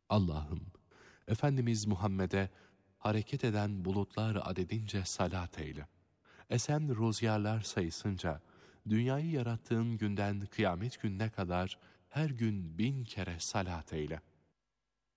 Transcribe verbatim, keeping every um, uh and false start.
Allah'ım, Efendimiz Muhammed'e hareket eden bulutlar adedince salat eyle. Esen rüzgarlar sayısınca, dünyayı yarattığın günden kıyamet gününe kadar her gün bin kere salat eyle.